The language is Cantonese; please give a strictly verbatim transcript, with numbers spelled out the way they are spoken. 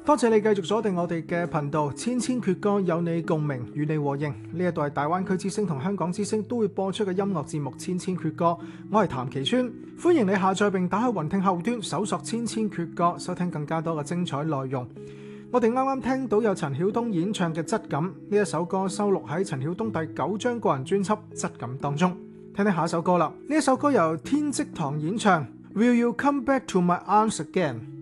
多謝你繼續鎖定我哋嘅頻道，千千闕歌有你共鳴，與你和應。呢一度係大灣區之聲同香港之聲都會播出嘅音樂節目《千千闕歌》，我係譚其川，歡迎你下載並打開雲聽後端搜索《千千闕歌》，收聽更加多嘅精彩內容。我哋啱啱聽到有陳曉東演唱嘅《質感》，呢一首歌收錄喺陳曉東第九張個人專輯《質感》當中。聽聽下一首歌啦，呢一首歌由天積堂演唱，Will You Come Back to My Arms Again？